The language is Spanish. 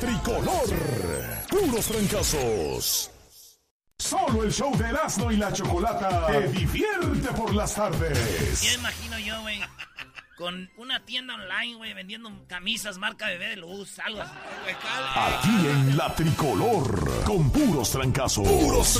Tricolor. Puros trancazos. Solo el show de Erasmo y la Chocolata te divierte por las tardes. Ya imagino yo, güey, con una tienda online, güey, vendiendo camisas marca Bebé de Luz, algo así. Aquí en la Tricolor, con puros trancazos. Puros